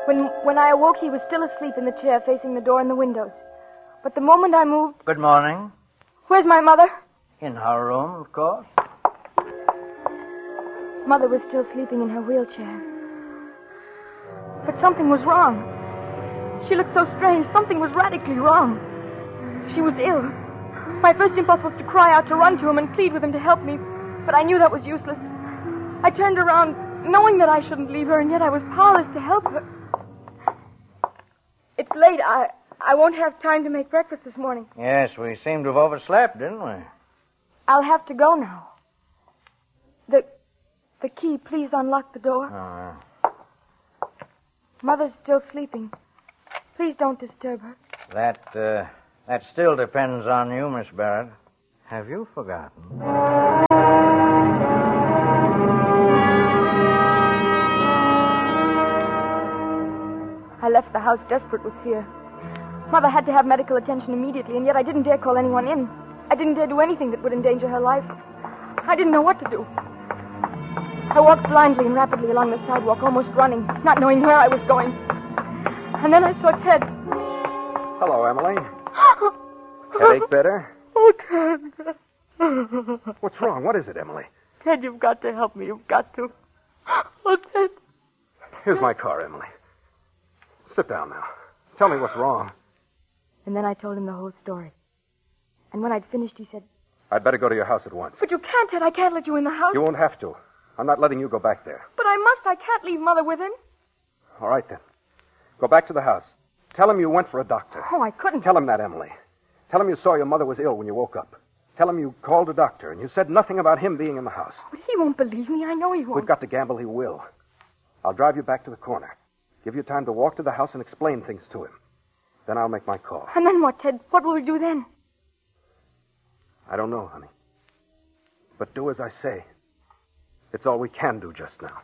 When I awoke, he was still asleep in the chair facing the door and the windows. But the moment I moved... Good morning. Where's my mother? In her room, of course. Mother was still sleeping in her wheelchair. But something was wrong. She looked so strange. Something was radically wrong. She was ill. My first impulse was to cry out, to run to him and plead with him to help me. But I knew that was useless. I turned around, knowing that I shouldn't leave her, and yet I was powerless to help her. It's late. I won't have time to make breakfast this morning. Yes, we seem to have overslept, didn't we? I'll have to go now. The key, please unlock the door. Oh, Mother's still sleeping. Please don't disturb her. That still depends on you, Miss Barrett. Have you forgotten? I left the house desperate with fear. Mother had to have medical attention immediately, and yet I didn't dare call anyone in. I didn't dare do anything that would endanger her life. I didn't know what to do. I walked blindly and rapidly along the sidewalk, almost running, not knowing where I was going. And then I saw Ted. Hello, Emily. Headache better? Oh, Ted. What's wrong? What is it, Emily? Ted, you've got to help me. You've got to. Oh, Ted. Here's my car, Emily. Sit down now. Tell me what's wrong. And then I told him the whole story. And when I'd finished, he said... I'd better go to your house at once. But you can't, Ted. I can't let you in the house. You won't have to. I'm not letting you go back there. But I must. I can't leave Mother with him. All right, then. Go back to the house. Tell him you went for a doctor. Oh, I couldn't. Tell him that, Emily. Tell him you saw your mother was ill when you woke up. Tell him you called a doctor and you said nothing about him being in the house. But he won't believe me. I know he won't. We've got to gamble he will. I'll drive you back to the corner. Give you time to walk to the house and explain things to him. Then I'll make my call. And then what, Ted? What will we do then? I don't know, honey. But do as I say. It's all we can do just now.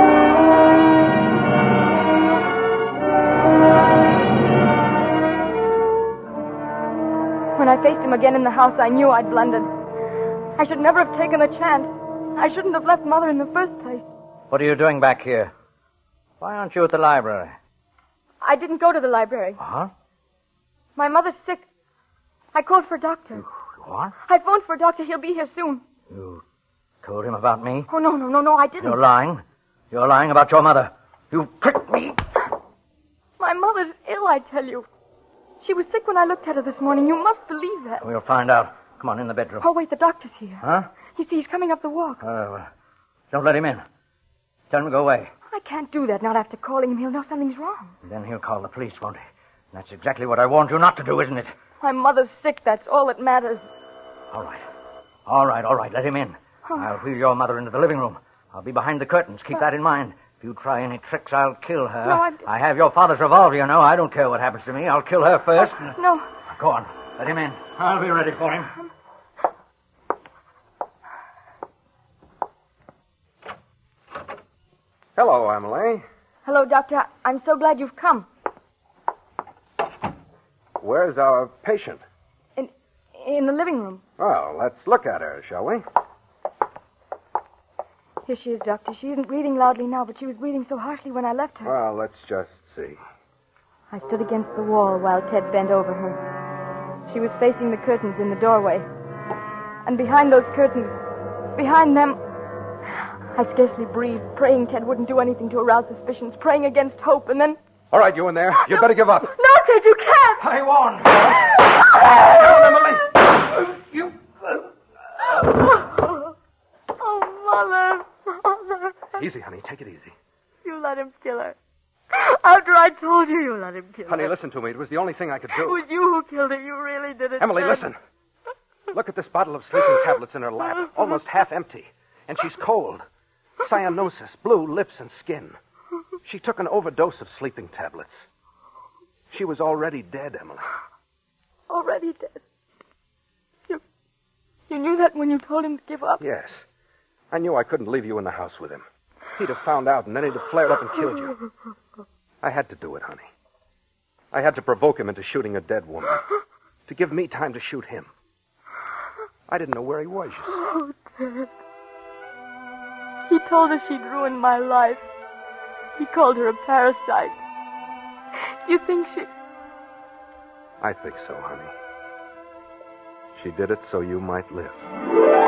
When I faced him again in the house, I knew I'd blundered. I should never have taken the chance. I shouldn't have left Mother in the first place. What are you doing back here? Why aren't you at the library? I didn't go to the library. Huh? My mother's sick. I called for a doctor. What? I phoned for a doctor. He'll be here soon. You told him about me? Oh, no, I didn't. You're lying. You're lying about your mother. You tricked me. My mother's ill, I tell you. She was sick when I looked at her this morning. You must believe that. We'll find out. Come on, in the bedroom. Oh, wait, the doctor's here. Huh? You see, he's coming up the walk. Don't let him in. Tell him to go away. I can't do that, not after calling him. He'll know something's wrong. Then he'll call the police, won't he? And that's exactly what I warned you not to do, isn't it? My mother's sick. That's all that matters. All right. Let him in. I'll wheel your mother into the living room. I'll be behind the curtains. Keep that in mind. If you try any tricks, I'll kill her. No, I have your father's revolver, you know. I don't care what happens to me. I'll kill her first. No. Go on. Let him in. I'll be ready for him. Hello, Emily. Hello, Doctor. I'm so glad you've come. Where's our patient? In the living room. Well, let's look at her, shall we? Here she is, Doctor. She isn't breathing loudly now, but she was breathing so harshly when I left her. Well, let's just see. I stood against the wall while Ted bent over her. She was facing the curtains in the doorway. And behind those curtains, behind them, I scarcely breathed, praying Ted wouldn't do anything to arouse suspicions, praying against hope, and then... All right, you in there. You'd better give up. No, Ted, you can't! I won. Emily! You... Oh, Mother. Easy, honey. Take it easy. You let him kill her. After I told you, you let him kill her. Honey, listen to me. It was the only thing I could do. It was you who killed her. You really did it. Emily, Ted. listen. Look at this bottle of sleeping tablets in her lap, almost half empty. And she's cold. Cyanosis, blue lips and skin. She took an overdose of sleeping tablets. She was already dead, Emily. Already dead? You knew that when you told him to give up? Yes. I knew I couldn't leave you in the house with him. He'd have found out, and then he'd have flared up and killed you. I had to do it, honey. I had to provoke him into shooting a dead woman. To give me time to shoot him. I didn't know where he was, you see. Oh, Ted. He told her she'd ruined my life. He called her a parasite. You think she... I think so, honey. She did it so you might live.